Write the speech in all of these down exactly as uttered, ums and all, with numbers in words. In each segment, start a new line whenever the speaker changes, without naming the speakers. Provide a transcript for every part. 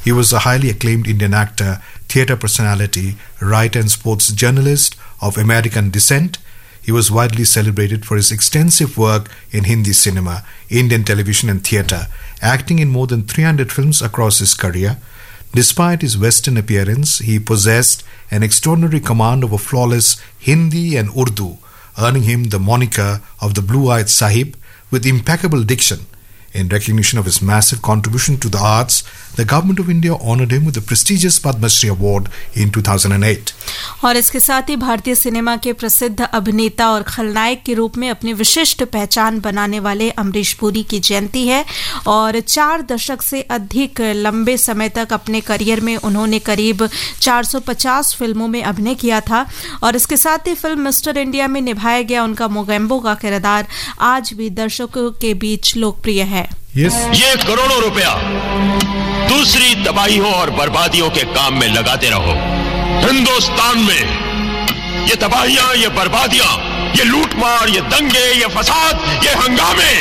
He was a highly acclaimed Indian actor, theatre personality, writer and sports journalist of American descent. He was widely celebrated for his extensive work in Hindi cinema, Indian television and theatre, acting in more than three hundred films across his career. Despite his Western appearance, he possessed an extraordinary command over flawless Hindi and Urdu, earning him the moniker of the Blue-Eyed Sahib with impeccable diction. In recognition of his massive contribution to the arts, the Government of India honored him with the prestigious Padma Shri Award in two thousand eight.
और इसके साथ ही भारतीय cinema के प्रसिद्ध अभिनेता और खलनायक के रूप में अपनी विशिष्ट पहचान बनाने वाले अमरीश पुरी की जयंती है और चार दशक से अधिक लंबे समय तक अपने करियर में उन्होंने करीब चार सौ पचास फिल्मों में अभिनय किया था और इसके साथ ही फिल्म मिस्टर इंडिया में निभाया गया उनका मोगेम्बो का किरदार आज भी दर्शकों के बीच लोकप्रिय है.
Yes. ये करोड़ों रुपया दूसरी तबाहियों और बर्बादियों के काम में लगाते रहो. हिंदुस्तान में ये तबाहियां, ये बर्बादियां, ये लूटमार, ये दंगे, ये फसाद, ये हंगामे,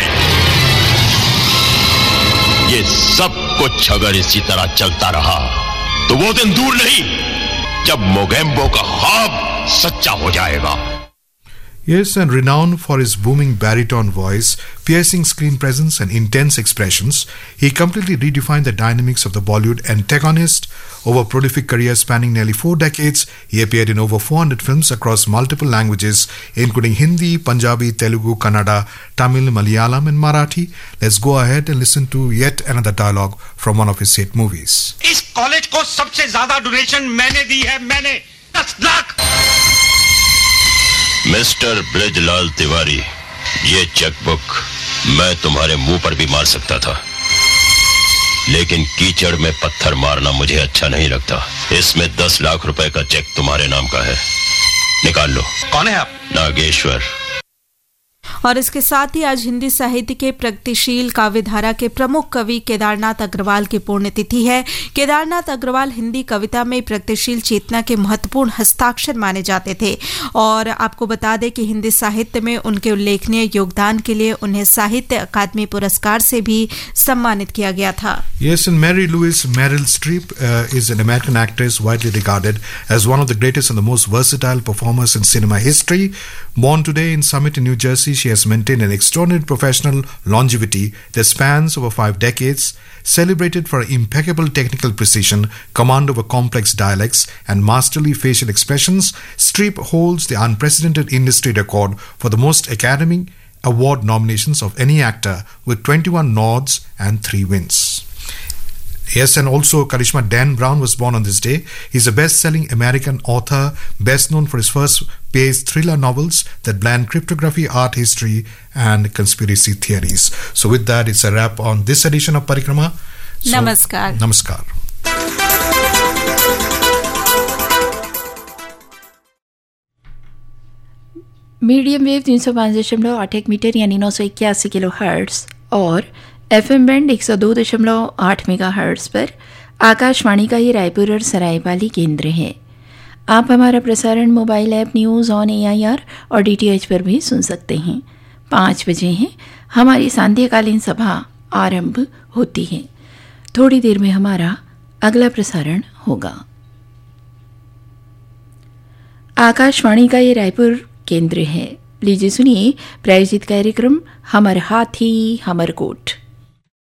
ये सब कुछ अगर इसी तरह चलता रहा तो वो दिन दूर नहीं जब मोगेम्बो का ख्वाब सच्चा हो जाएगा.
Yes, and renowned for his booming baritone voice, piercing screen presence and intense expressions, he completely redefined the dynamics of the Bollywood antagonist. Over a prolific career spanning nearly four decades, he appeared in over four hundred films across multiple languages, including Hindi, Punjabi, Telugu, Kannada, Tamil, Malayalam and Marathi. Let's go ahead and listen to yet another dialogue from one of his hit movies.
इस college को सबसे ज्यादा donation मैंने दी है, मैंने दस lakh.
Mister Brijlal Tiwari, ये chequebook मैं तुम्हारे मुंह पर भी मार सकता था, लेकिन कीचड़ में पत्थर मारना मुझे अच्छा नहीं लगता. इसमें दस लाख रुपए का चेक तुम्हारे नाम का है, निकाल लो.
कौन है आप?
नागेश्वर.
और इसके साथ ही आज हिंदी साहित्य के प्रगतिशील काव्यधारा के प्रमुख कवि केदारनाथ अग्रवाल की पुण्यतिथि है. केदारनाथ अग्रवाल हिंदी कविता में प्रगतिशील चेतना के महत्वपूर्ण हस्ताक्षर माने जाते थे और आपको बता दें कि हिंदी साहित्य में उनके उल्लेखनीय योगदान के लिए उन्हें साहित्य अकादमी पुरस्कार से भी सम्मानित किया गया था.
Yes, and Mary Louise Meryl Streep uh, is an American actress widely regarded as one of the greatest and the most versatile performers in cinema history. Born today in Summit in New Jersey, she has maintained an extraordinary professional longevity that spans over five decades. Celebrated for impeccable technical precision, command over complex dialects, and masterly facial expressions, Streep holds the unprecedented industry record for the most Academy Award nominations of any actor with twenty-one nods and three wins. Yes, and also Karishma Dan Brown was born on this day. He's a best-selling American author, best known for his first-paced thriller novels that blend cryptography, art history, and conspiracy theories. So with that, it's a wrap on this edition of Parikrama. So,
Namaskar.
Namaskar.
Medium wave तीन सौ पाँच दशमलव आठ एक metre यानी नौ सौ इक्यासी kilo hertz और एफ एम बैंड एक सौ दो दशमलव आठ मेगा हर्ट्स पर आकाशवाणी का ये रायपुर और सरायपाली केंद्र है. आप हमारा प्रसारण mobile app news on A I R और डी टी एच पर भी सुन सकते हैं. पाँच बजे हैं, हमारी सांध्यकालीन सभा आरंभ होती है. थोड़ी देर में हमारा अगला प्रसारण होगा. आकाशवाणी का ये रायपुर केंद्र है. लीजिए सुनिए प्रायोजित कार्यक्रम हमर हाथी हमर कोट.